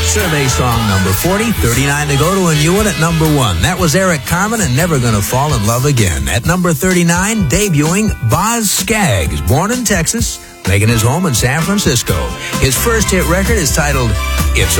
Survey song number 40, 39 to go to a new one at number 1. That was Eric Carmen and Never Gonna Fall in Love Again. At number 39, debuting Boz Scaggs, born in Texas, making his home in San Francisco. His first hit record is titled It's